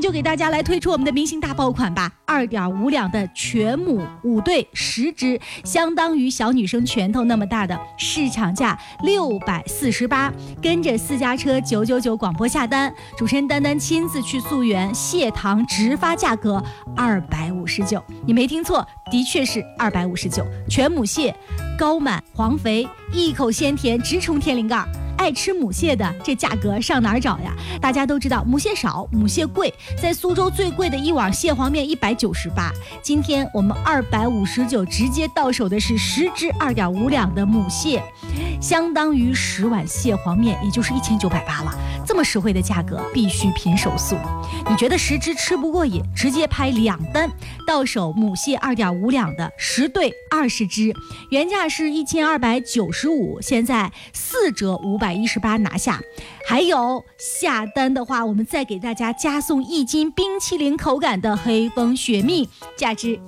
就给大家来推出我们的明星大爆款吧，2.5两的全母5对10只，相当于小女生拳头那么大的，市场价648，跟着私家车999广播下单，主持人丹丹亲自去溯源，蟹糖直发价格259，你没听错，的确是259，全母蟹高满黄肥，一口鲜甜，直冲天灵盖。爱吃母蟹的，这价格上哪儿找呀？大家都知道母蟹少，母蟹贵，在苏州最贵的一碗蟹黄面198，今天我们259直接到手的是10只2.5两的母蟹，相当于10碗蟹黄面，也就是1980了。这么实惠的价格，必须拼手速。你觉得10只吃不过瘾，直接拍2单，到手母蟹2.5两的10对20只，原价是1295，现在4折518拿下。还有下单的话，我们再给大家加送1斤冰淇淋口感的黑蜂雪蜜，价值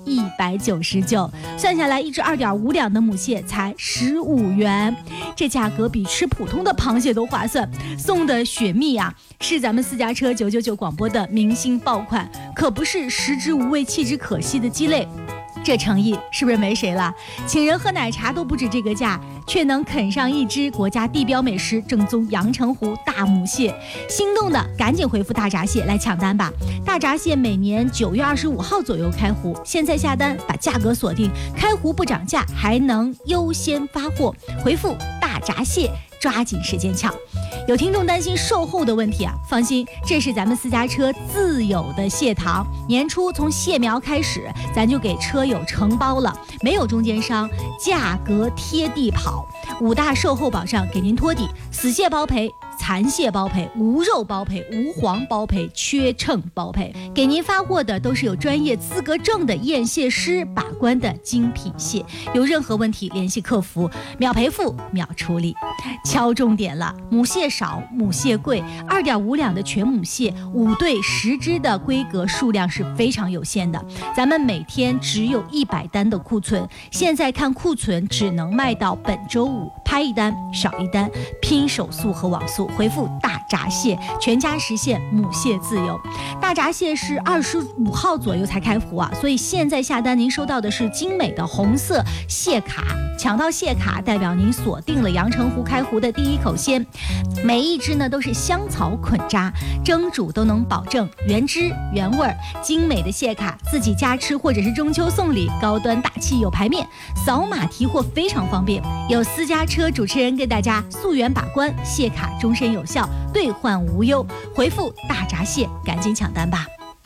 199，算下来1只2.5两的母蟹才15元，这价格比吃普通的螃蟹都划算。送的雪蜜啊，是咱们私家车999广播的明星爆款，可不是食之无味弃之可惜的鸡肋。这诚意是不是没谁了？请人喝奶茶都不止这个价，却能啃上1只国家地标美食正宗阳澄湖大母蟹。心动的赶紧回复大闸蟹来抢单吧！大闸蟹每年9月25号左右开湖，现在下单把价格锁定，开湖不涨价，还能优先发货。回复大闸蟹，抓紧时间抢。有听众担心售后的问题啊，放心，这是咱们私家车自有的蟹糖，年初从蟹苗开始，咱就给车友承包了，没有中间商，价格贴地跑，5大售后保障给您托底，死蟹包赔，残蟹包赔，无肉包赔，无黄包赔，缺秤包赔，给您发货的都是有专业资格证的验蟹师把关的精品蟹，有任何问题联系客服，秒赔付秒处理。敲重点了，母蟹少，母蟹贵，2.5两的全母蟹5对10只的规格数量是非常有限的，咱们每天只有100单的库存，现在看库存只能卖到本周5，拍1单少1单，拼手速和网速，回复大闸蟹，全家实现母蟹自由。大闸蟹是25号左右才开湖啊，所以现在下单您收到的是精美的红色蟹卡，抢到蟹卡代表您锁定了阳澄湖开湖的第一口鲜，每1只呢都是香草捆扎，蒸煮都能保证原汁原味。精美的蟹卡自己家吃或者是中秋送礼，高端大气有排面，扫码提货非常方便，有私家车主持人跟大家溯源把关，蟹卡终身有效，兑换无忧。回复大闸蟹，赶紧抢单吧。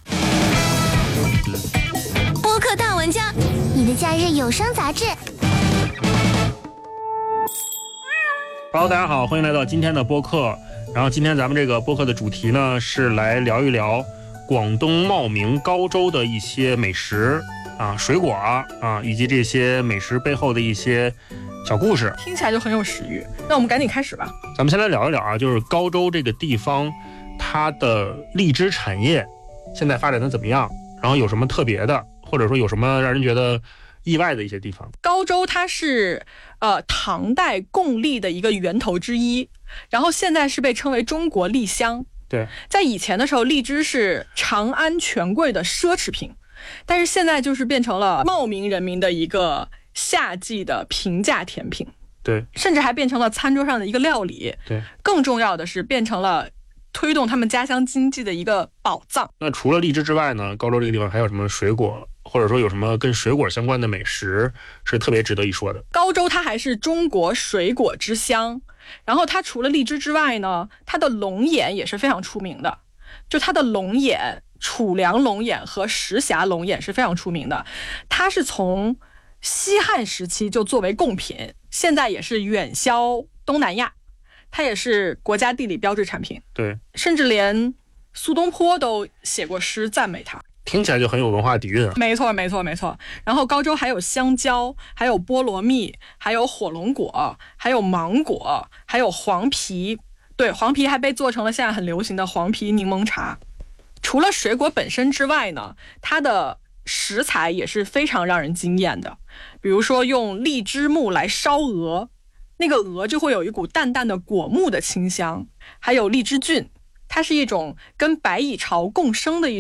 播客大玩家，你的假日有声杂志。 Hello， 大家好，欢迎来到今天的播客。然后今天咱们这个播客的主题呢，是来聊一聊广东茂名高州的一些美食啊、水果啊，以及这些美食背后的一些小故事， 听起来就很有食欲。那我们赶紧开始吧。 咱们先来聊一聊啊，就是高州这个地方，它的荔枝产业现在发展的怎么样？然后有什么特别的，或者说有什么让人觉得意外的一些地方？ 高州它是唐代贡荔的一个源头之一，然后现在是被称为中国荔乡。 对， 在以前的时候，荔枝是长安权贵的奢侈品，但是现在就是变成了茂名人民的一个夏季的平价甜品。 对， 甚至还变成了餐桌上的一个料理。 对， 更重要的是变成了推动他们家乡经济的一个宝藏。 那除了荔枝之外呢，高州这个地方还有什么水果，或者说有什么跟水果相关的美食是特别值得一说的？ 高州它还是中国水果之乡，然后它除了荔枝之外呢，它的龙眼也是非常出名的。就它的龙眼，储粮龙眼和石峡龙眼是非常出名的。它是从西汉时期就作为贡品，现在也是远销东南亚，它也是国家地理标志产品。 对， 甚至连苏东坡都写过诗赞美它。 听起来就很有文化底蕴啊。 没错没错没错。然后高州还有香蕉，还有菠萝蜜，还有火龙果，还有芒果，还有黄皮。对，黄皮还被做成了现在很流行的黄皮柠檬茶。除了水果本身之外呢，它的食材也是非常让人惊艳的。比如说用荔枝木来烧鹅，那个鹅就会有一股淡淡的果木的清香。还有荔枝菌，它是一种跟白蚁巢共生的一